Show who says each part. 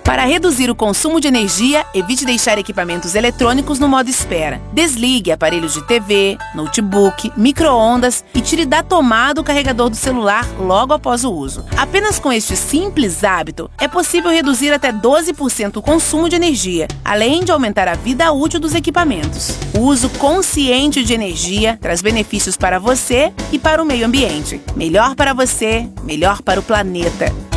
Speaker 1: Para reduzir o consumo de energia, evite deixar equipamentos eletrônicos no modo espera. Desligue aparelhos de TV, notebook, micro-ondas e tire da tomada o carregador do celular logo após o uso. Apenas com este simples hábito, é possível reduzir até 12% o consumo de energia, além de aumentar a vida útil dos equipamentos. O uso consciente de energia traz benefícios para você e para o meio ambiente. Melhor para você, melhor para o planeta.